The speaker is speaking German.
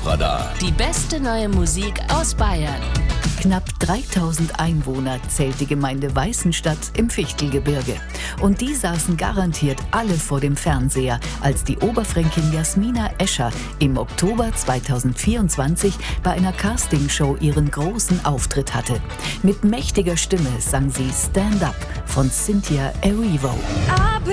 Top-Radar. Die beste neue Musik aus Bayern. Knapp 3000 Einwohner zählt die Gemeinde Weißenstadt im Fichtelgebirge. Und die saßen garantiert alle vor dem Fernseher, als die Oberfränkin Jasmina Escher im Oktober 2024 bei einer Castingshow ihren großen Auftritt hatte. Mit mächtiger Stimme sang sie Stand Up von Cynthia Erivo.